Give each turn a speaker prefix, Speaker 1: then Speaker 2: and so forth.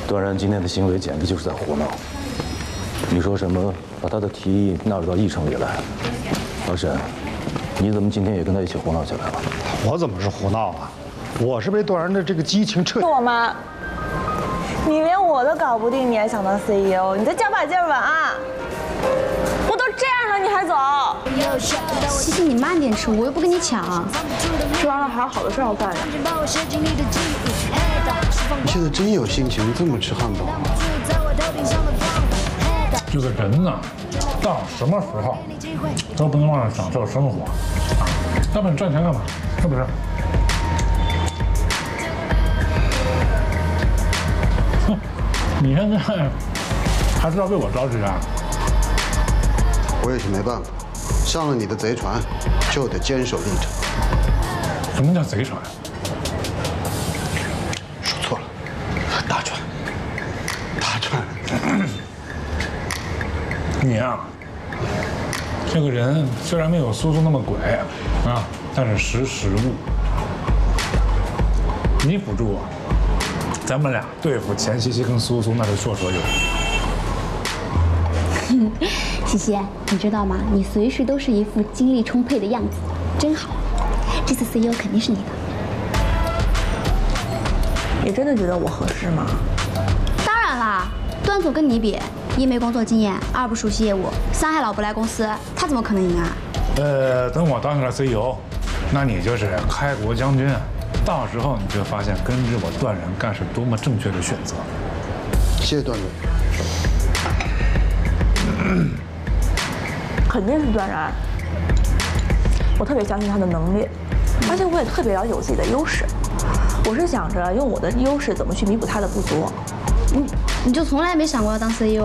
Speaker 1: 段然今天的行为简直就是在胡闹。你说什么把他的提议纳入到议程里来？老沈，你怎么今天也跟他一起胡闹起来了？
Speaker 2: 我怎么是胡闹啊？我是被段然的这个激情彻。
Speaker 3: 是我妈，你连我都搞不定，你还想当 CEO？ 你再加把劲儿吧啊！我都这样了，你还走？
Speaker 4: 西西，你慢点吃，我又不跟你抢。
Speaker 3: 吃完了还有好多事要干呀。
Speaker 5: 你现在真有心情这么吃汉堡？
Speaker 6: 这个人呢，到什么时候都不能忘了享受生活啊！要不然你赚钱干嘛？是不是？哼，你现在还是要为我着急啊？
Speaker 5: 我也是没办法，上了你的贼船，就得坚守立场。
Speaker 6: 什么叫贼船？
Speaker 5: 说错了，大船，大船。
Speaker 6: 你啊，这个人虽然没有苏苏那么鬼啊，但是识时务。你辅助我，咱们俩对付钱西西跟苏苏那是绰绰有余。
Speaker 4: 西西，你知道吗？你随时都是一副精力充沛的样子，真好。这次 CEO 肯定是你的。
Speaker 3: 你真的觉得我合适吗？
Speaker 4: 当然啦，段总跟你比，一没工作经验，二不熟悉业务，三还老不来公司，他怎么可能赢啊？
Speaker 6: 等我当上了 CEO， 那你就是开国将军，到时候你就发现跟着我段然干是多么正确的选择。
Speaker 5: 谢谢段总。
Speaker 3: 肯定是段然，我特别相信他的能力，而且我也特别了解我自己的优势。我是想着用我的优势怎么去弥补他的不足。
Speaker 4: 你就从来没想过要当 CEO